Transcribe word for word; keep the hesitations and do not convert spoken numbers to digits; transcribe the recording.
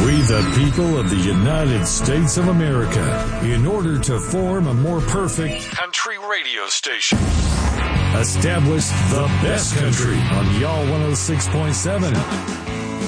We the people of the United States of America, in order to form a more perfect country radio station, establish the best country on Y'all one oh six point seven.